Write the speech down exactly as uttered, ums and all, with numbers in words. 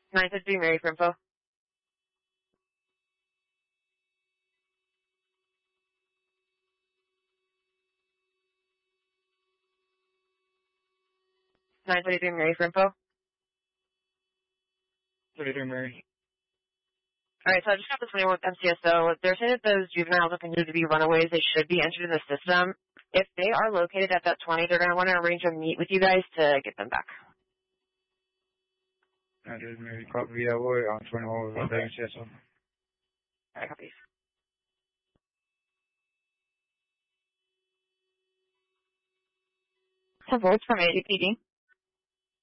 nine fifty Mary for info. nine thirty-three Mary for info. thirty-three Mary. Alright, so I just got the twenty-one M C S O. They're saying that those juveniles are considered to be runaways. They should be entered in the system. If they are located at that twenty, they're going to want to arrange a meet with you guys to get them back. nine thirty Mary. Copy that word on twenty-one with the M C S O. Alright, copies. Voice from A D P D.